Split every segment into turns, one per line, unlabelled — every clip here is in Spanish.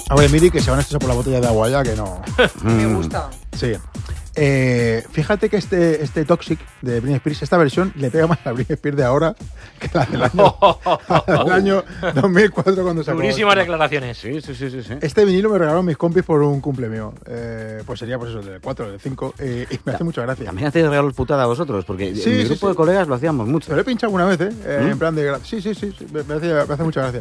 A ver, Miri, que se van a estresar por la botella de agua ya, que no.
Me gusta.
Sí. Fíjate que este Toxic de Britney Spears, esta versión le pega más a Britney Spears de ahora que la del año 2004 cuando sacó.
Durísimas declaraciones.
Sí.
Este vinilo me regalaron mis compis por un cumple mío. Pues sería pues eso, del 4, del 5. Y me hace mucha gracia.
También hacéis regalos putada a vosotros, porque
Sí,
en mi
sí,
grupo
sí.
de colegas lo hacíamos
Se
mucho.
lo he pinchado alguna vez, en plan de... Sí, me hace mucha gracia.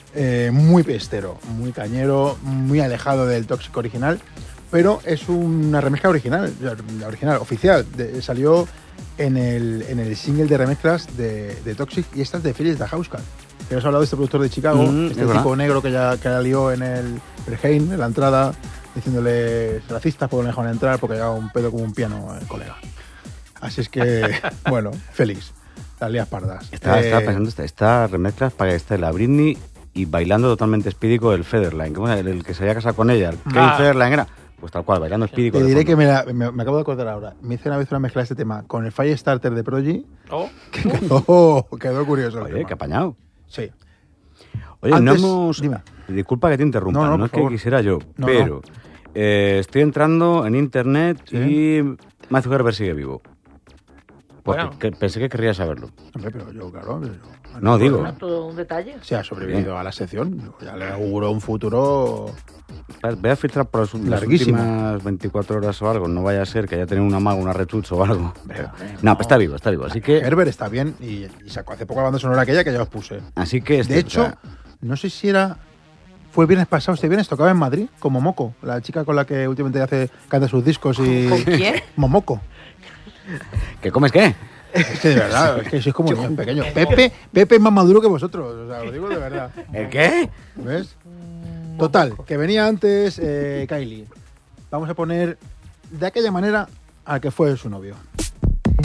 Muy pestero, muy cañero, muy alejado del Toxic original, pero es una remezcla original, la original, oficial. Salió en el single de remezclas de Toxic, y esta es de Felix da Housecat. Que nos ha hablado de este productor de Chicago, este
es
tipo
verdad.
negro que ya lió en el Berghain, en la entrada, diciéndole racistas porque no dejaban entrar porque llevaba un pedo como un piano el colega. Así es que, bueno, Félix, las lías pardas.
Estaba pensando, esta remezcla para que esté la Britney y bailando totalmente espídico el Federline. ¿Cómo era? El que se había casado con ella. El Kane Federline era. Pues tal cual, bailando espídico.
Te
de
diré
fondo.
que me acabo de acordar ahora. Me hice una vez una mezcla de este tema con el Firestarter de Prodigy.
Oh.
Que quedó curioso. el
Oye,
tema.
qué apañado.
Sí.
Oye,
Antes,
no hemos...
dime.
Disculpa que te interrumpa,
No,
no,
por
es que
favor.
quisiera yo,
No,
pero estoy entrando en internet
Sí.
y Matthew Gerber sigue vivo. Porque
Bueno.
pensé que querría saberlo.
Hombre, pero yo, claro.
No, digo.
Todo un detalle.
Se ha sobrevivido a la sección. Ya le auguro un futuro.
Voy a filtrar por las
Larguísimo.
últimas 24 horas o algo. No vaya a ser que haya tenido una maga, una retucho o algo. No, pues está vivo. Así que...
Herbert está bien y sacó hace poco la banda sonora aquella que ya os puse.
Así que
De hecho, no sé si fue el viernes pasado, este viernes tocaba en Madrid, con Momoko, la chica con la que últimamente canta sus discos y...
¿Con quién?
Momoko.
¿qué comes qué?
Es que de verdad, es que sois como niños pequeños. Pepe es más maduro que vosotros, o sea, os digo de verdad.
¿El qué?
¿Ves? Total, que venía antes Kylie. Vamos a poner de aquella manera al que fue su novio.